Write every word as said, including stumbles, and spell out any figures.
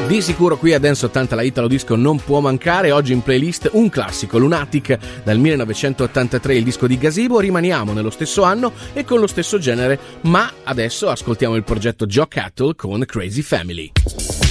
Di sicuro qui a Dance ottanta la Italo Disco non può mancare. Oggi in playlist un classico, Lunatic dal millenovecentottantatré, il disco di Gazebo. Rimaniamo nello stesso anno e con lo stesso genere, ma adesso ascoltiamo il progetto Joe Cattle con Crazy Family.